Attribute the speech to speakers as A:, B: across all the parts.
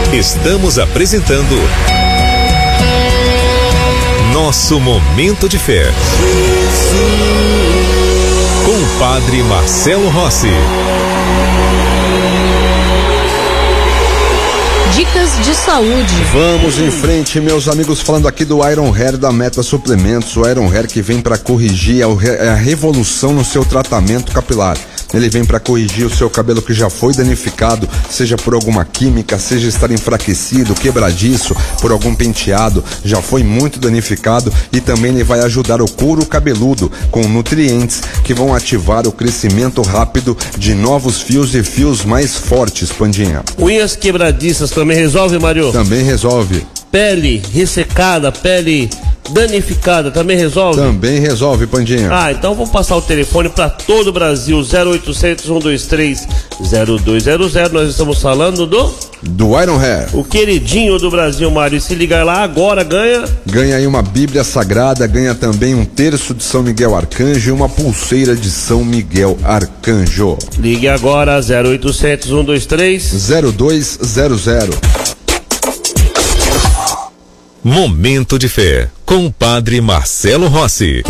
A: Estamos apresentando Nosso Momento de Fé, com o Padre Marcelo Rossi.
B: Dicas de saúde.
C: Vamos em frente, meus amigos, falando aqui do Iron Hair da Meta Suplementos. O Iron Hair que vem para corrigir a revolução no seu tratamento capilar. Ele vem para corrigir o seu cabelo que já foi danificado, seja por alguma química, seja estar enfraquecido, quebradiço, por algum penteado, já foi muito danificado, e também ele vai ajudar o couro cabeludo com nutrientes que vão ativar o crescimento rápido de novos fios e fios mais fortes, Pandinha.
D: Unhas quebradiças também resolve, Mário?
C: Também resolve.
D: Pele ressecada, pele danificada, também resolve?
C: Também resolve, Pandinha.
D: Então vou passar o telefone para todo o Brasil, 0800 123 0200. Nós estamos falando
C: do Iron Hair,
D: o queridinho do Brasil, Mário. E se ligar lá agora, ganha
C: aí uma Bíblia Sagrada, ganha também um terço de São Miguel Arcanjo e uma pulseira de São Miguel Arcanjo.
D: Ligue agora, 0800 123
C: 0200.
A: Momento de Fé, com o Padre Marcelo Rossi.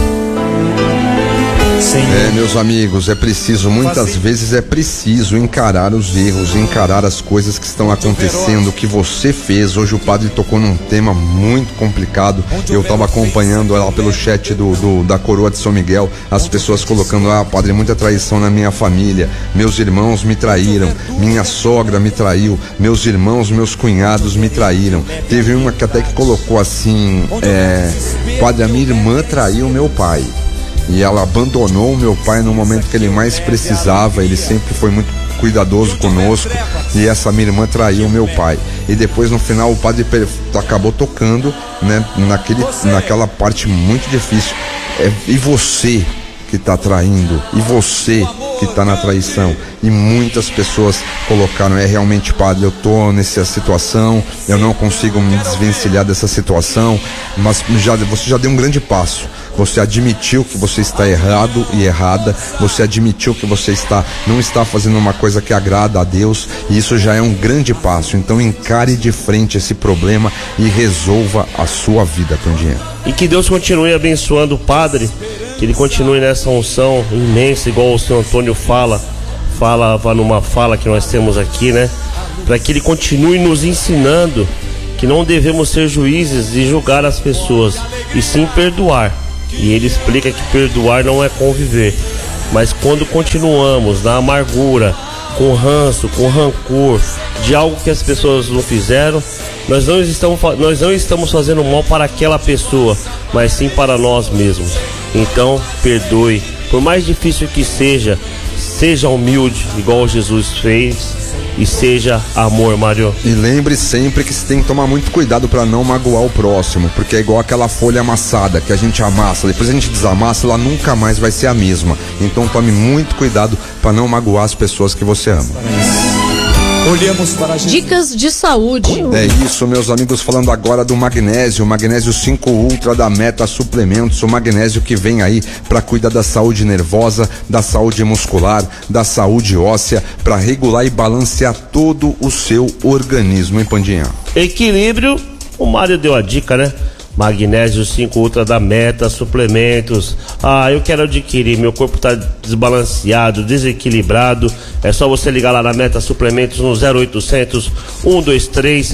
C: Meus amigos, muitas vezes é preciso encarar os erros, encarar as coisas que estão acontecendo, que você fez. Hoje o padre tocou num tema muito complicado. Eu estava acompanhando lá pelo chat da Coroa de São Miguel, as pessoas colocando: padre, muita traição na minha família, meus irmãos me traíram, minha sogra me traiu, meus irmãos, meus cunhados me traíram. Teve uma que até que colocou assim: padre, a minha irmã traiu meu pai. E ela abandonou o meu pai no momento que ele mais precisava. Ele sempre foi muito cuidadoso conosco, e essa minha irmã traiu o meu pai. E depois, no final, o padre acabou tocando, né, naquela parte muito difícil. E você que está traindo, e você que está na traição. E muitas pessoas colocaram: realmente, padre, eu tô nessa situação, eu não consigo me desvencilhar dessa situação. Mas você já deu um grande passo. Você admitiu que você está errado e errada. Você admitiu que você não está fazendo uma coisa que agrada a Deus, e isso já é um grande passo. Então encare de frente esse problema e resolva a sua vida, Pandinha.
D: E que Deus continue abençoando o padre, que ele continue nessa unção imensa, igual o senhor Antônio falava numa fala que nós temos aqui, né? Para que ele continue nos ensinando que não devemos ser juízes e julgar as pessoas, e sim perdoar. E ele explica que perdoar não é conviver, mas quando continuamos na amargura, com ranço, com rancor de algo que as pessoas não fizeram, nós não estamos fazendo mal para aquela pessoa, mas sim para nós mesmos. Então perdoe, por mais difícil que seja humilde, igual Jesus fez, e seja amor, Mário.
C: E lembre sempre que você tem que tomar muito cuidado para não magoar o próximo, porque é igual aquela folha amassada que a gente amassa, depois a gente desamassa, ela nunca mais vai ser a mesma. Então tome muito cuidado para não magoar as pessoas que você ama.
B: Olhamos para dicas de saúde.
C: É isso, meus amigos, falando agora do magnésio 5 Ultra da Meta Suplementos. O magnésio que vem aí para cuidar da saúde nervosa, da saúde muscular, da saúde óssea, para regular e balancear todo o seu organismo, hein, Pandinha?
D: Equilíbrio, o Mário deu a dica, né? Magnésio 5 Ultra da Meta Suplementos. Eu quero adquirir, meu corpo tá desbalanceado, desequilibrado. É só você ligar lá na Meta Suplementos no 0800 123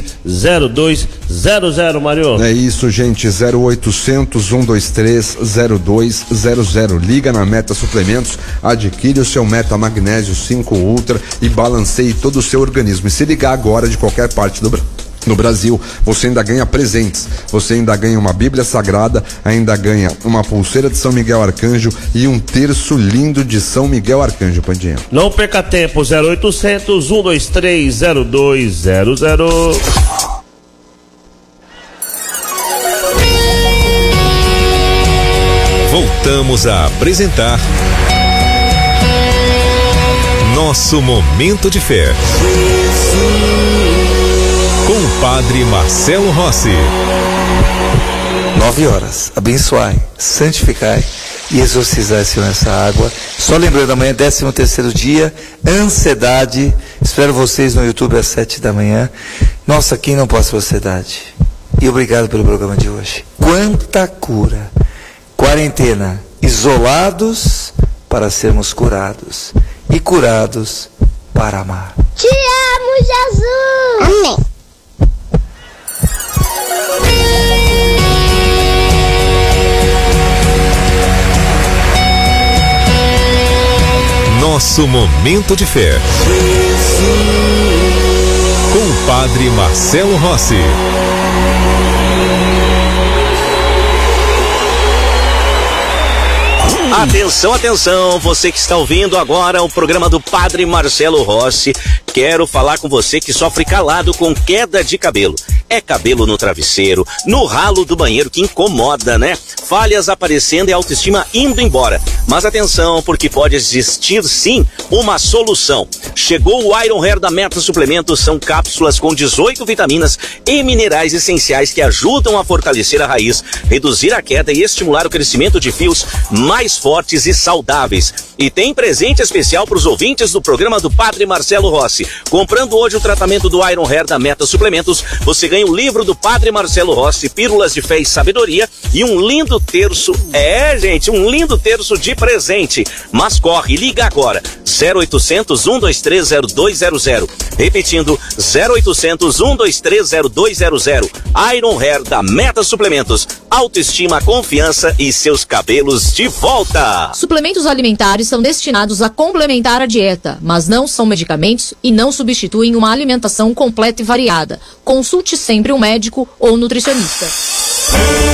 D: 0200, Mário.
C: É isso, gente, 0800 123 0200. Liga na Meta Suplementos, adquire o seu Meta Magnésio 5 Ultra e balanceie todo o seu organismo. E se ligar agora de qualquer parte no Brasil, você ainda ganha presentes. Você ainda ganha uma Bíblia Sagrada, ainda ganha uma pulseira de São Miguel Arcanjo e um terço lindo de São Miguel Arcanjo, Pandinha.
D: Não perca tempo, 0800 123 0200.
A: Voltamos a apresentar Nosso Momento de Fé, com o Padre Marcelo Rossi.
E: 9 horas. Abençoai, santificai e exorcizar esse nessa água. Só lembrando, amanhã, 13º dia, ansiedade. Espero vocês no YouTube às 7 da manhã. Nossa, quem não passa por ansiedade? E obrigado pelo programa de hoje. Quanta cura! Quarentena, isolados para sermos curados e curados para amar.
F: Te amo, Jesus! Amém.
A: Nosso momento de fé. Com o Padre Marcelo Rossi.
G: Atenção, atenção, você que está ouvindo agora o programa do Padre Marcelo Rossi. Quero falar com você que sofre calado com queda de cabelo. É cabelo no travesseiro, no ralo do banheiro que incomoda, né? Falhas aparecendo e autoestima indo embora. Mas atenção, porque pode existir sim uma solução. Chegou o Iron Hair da Meta Suplementos, são cápsulas com 18 vitaminas e minerais essenciais que ajudam a fortalecer a raiz, reduzir a queda e estimular o crescimento de fios mais fortes e saudáveis. E tem presente especial para os ouvintes do programa do Padre Marcelo Rossi. Comprando hoje o tratamento do Iron Hair da Meta Suplementos, você ganha o livro do Padre Marcelo Rossi, Pílulas de Fé e Sabedoria, e um lindo terço, um lindo terço de presente. Mas corre, liga agora, 0800 123 0200. Repetindo, 0800 123 0200. Iron Hair da Meta Suplementos, autoestima, confiança e seus cabelos de volta.
B: Suplementos alimentares são destinados a complementar a dieta, mas não são medicamentos e não substituem uma alimentação completa e variada. Consulte sempre um médico ou nutricionista.